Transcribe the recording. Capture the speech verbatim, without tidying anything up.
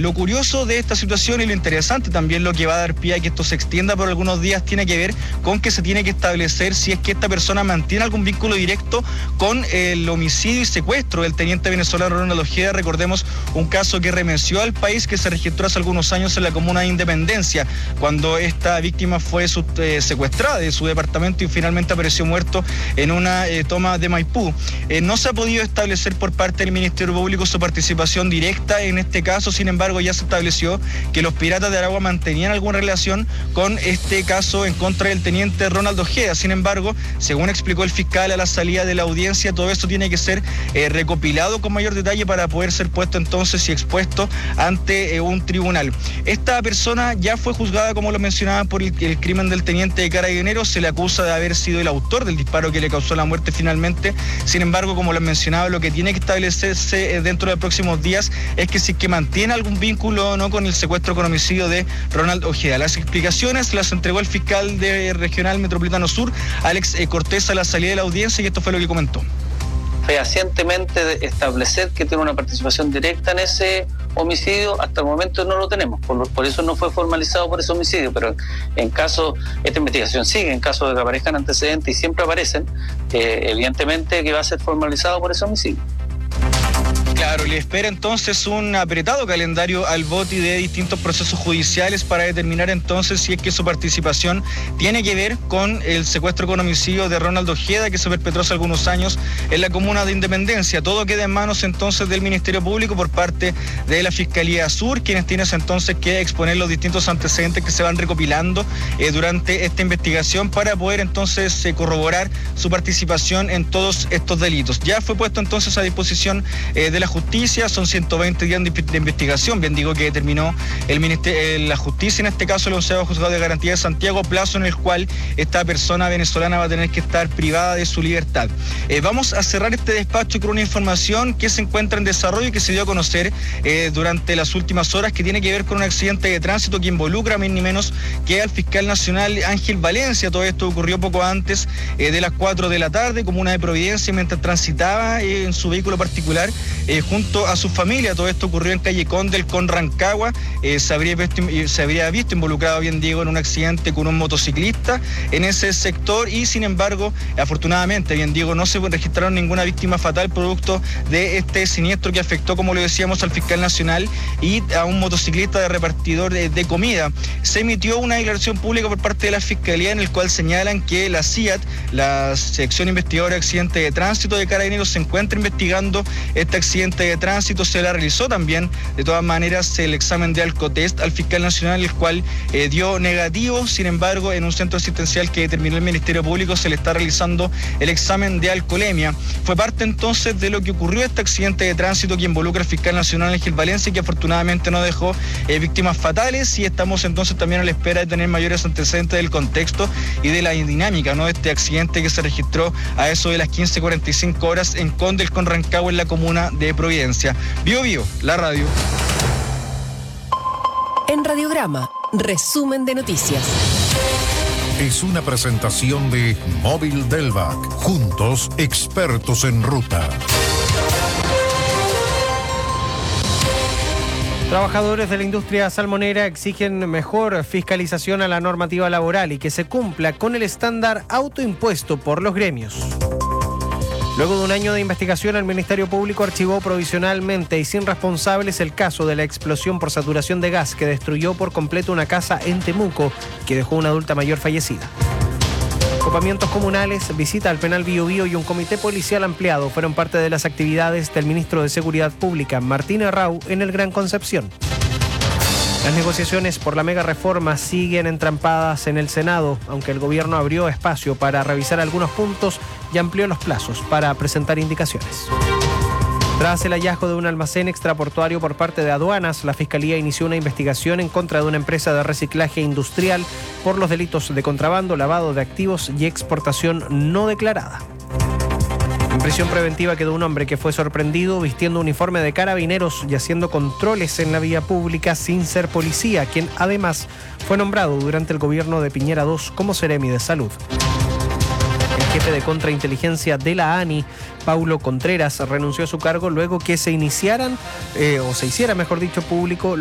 Lo curioso de esta situación y lo interesante también, lo que va a dar pie a que esto se extienda por algunos días, tiene que ver con que se tiene que establecer si es que esta persona mantiene algún vínculo directo con el homicidio y secuestro del teniente venezolano Ronald Ojeda. Recordemos un caso que remeció al país, que se registró hace algunos años en la comuna de Independencia, cuando esta víctima fue su, eh, secuestrada de su departamento y finalmente apareció muerto en una eh, toma de Maipú. Eh, no se ha podido establecer por parte del Ministerio Público su participación directa en este caso. Sin embargo, ya se estableció que los piratas de Aragua mantenían alguna relación con este caso en contra del teniente Ronald Ojeda. Sin embargo, según explicó el fiscal a la salida de la audiencia, todo esto tiene que ser eh, recopilado con mayor detalle para poder ser puesto entonces y expuesto ante eh, un tribunal. Esta persona ya fue juzgada, como lo mencionaba, por el, el crimen del teniente de Carabineros. Se le acusa de haber sido el autor del disparo que le causó la muerte finalmente. Sin embargo, como lo mencionaba, lo que tiene que establecerse eh, dentro de los próximos días es que si que mantiene algún vínculo o no con el secuestro con homicidio de Ronald Ojeda. Las explicaciones las entregó el fiscal de Regional Metropolitano Sur, Alex eh, Cortés, a la salida de la audiencia, y esto fue lo que comentó. Fehacientemente establecer que tiene una participación directa en ese homicidio, hasta el momento no lo tenemos, por, por eso no fue formalizado por ese homicidio, pero en caso, esta investigación sigue, en caso de que aparezcan antecedentes, y siempre aparecen, eh, evidentemente que va a ser formalizado por ese homicidio. Claro, le espera entonces un apretado calendario al Boti de distintos procesos judiciales para determinar entonces si es que su participación tiene que ver con el secuestro con homicidio de Ronald Ojeda, que se perpetró hace algunos años en la comuna de Independencia. Todo queda en manos entonces del Ministerio Público por parte de la Fiscalía Sur, quienes tienen entonces que exponer los distintos antecedentes que se van recopilando eh, durante esta investigación para poder entonces eh, corroborar su participación en todos estos delitos. Ya fue puesto entonces a disposición eh, de la justicia, son ciento veinte días de investigación, bien digo, que determinó el ministerio, la justicia, en este caso el onceavo Juzgado de Garantía de Santiago, plazo en el cual esta persona venezolana va a tener que estar privada de su libertad. Eh, vamos a cerrar este despacho con una información que se encuentra en desarrollo y que se dio a conocer eh, durante las últimas horas, que tiene que ver con un accidente de tránsito que involucra ni menos que al fiscal nacional Ángel Valencia. Todo esto ocurrió poco antes eh, de las cuatro de la tarde, comuna de Providencia, mientras transitaba eh, en su vehículo particular eh, junto a su familia. Todo esto ocurrió en calle Condel con Rancagua. Eh, se, habría visto, se habría visto involucrado, bien digo, en un accidente con un motociclista en ese sector, y sin embargo, afortunadamente, bien digo, no se registraron ninguna víctima fatal producto de este siniestro que afectó, como lo decíamos, al fiscal nacional y a un motociclista de repartidor de, de comida. Se emitió una declaración pública por parte de la Fiscalía en el cual señalan que la C I A T, la Sección Investigadora de Accidentes de Tránsito de Carabineros, se encuentra investigando este accidente de tránsito. Se le realizó también, de todas maneras, el examen de alcotest al fiscal nacional, el cual eh, dio negativo. Sin embargo, en un centro asistencial que determinó el Ministerio Público se le está realizando el examen de alcoholemia. Fue parte entonces de lo que ocurrió este accidente de tránsito que involucra al fiscal nacional Ángel Valencia, y que afortunadamente no dejó eh, víctimas fatales, y estamos entonces también a la espera de tener mayores antecedentes del contexto y de la dinámica, ¿no?, de este accidente que se registró a eso de las quince cuarenta y cinco horas en Condel con Rancagua, en la comuna de Providencia. Bio Bio, la radio. En Radiograma, resumen de noticias. Es una presentación de Móvil Delvac. Juntos, expertos en ruta. Trabajadores de la industria salmonera exigen mejor fiscalización a la normativa laboral y que se cumpla con el estándar autoimpuesto por los gremios. Luego de un año de investigación, el Ministerio Público archivó provisionalmente y sin responsables el caso de la explosión por saturación de gas que destruyó por completo una casa en Temuco, que dejó una adulta mayor fallecida. Copamientos comunales, visita al penal Bío Bío y un comité policial ampliado fueron parte de las actividades del ministro de Seguridad Pública, Martín Arrau, en el Gran Concepción. Las negociaciones por la mega reforma siguen entrampadas en el Senado, aunque el gobierno abrió espacio para revisar algunos puntos y amplió los plazos para presentar indicaciones. Tras el hallazgo de un almacén extraportuario por parte de aduanas, la Fiscalía inició una investigación en contra de una empresa de reciclaje industrial por los delitos de contrabando, lavado de activos y exportación no declarada. En prisión preventiva quedó un hombre que fue sorprendido vistiendo uniforme de carabineros y haciendo controles en la vía pública sin ser policía, quien además fue nombrado durante el gobierno de Piñera dos como Seremi de Salud. El jefe de contrainteligencia de la ANI, Paulo Contreras, renunció a su cargo luego que se iniciaran, eh, o se hiciera, mejor dicho, público